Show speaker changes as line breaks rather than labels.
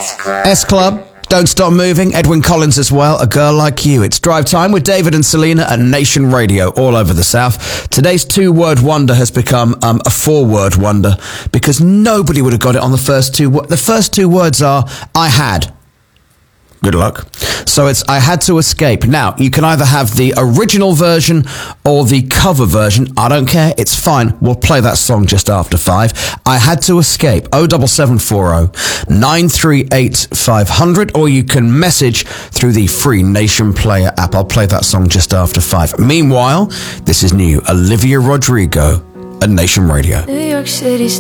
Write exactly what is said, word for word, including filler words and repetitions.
S Club, Don't Stop Moving, Edwyn Collins as well, A Girl Like You. It's Drive Time with David and Selena at Nation Radio all over the South. Today's two-word wonder has become um, a four-word wonder because nobody would have got it on the first two. Wo- the first two words are, I had. Good luck. So it's I Had to Escape. Now, you can either have the original version or the cover version. I don't care. It's fine. We'll play that song just after five. I Had to Escape. oh seven seven four oh nine three eight five hundred, or you can message through the free Nation Player app. I'll play that song just after five. Meanwhile, this is new. Olivia Rodrigo at Nation Radio.
New York City.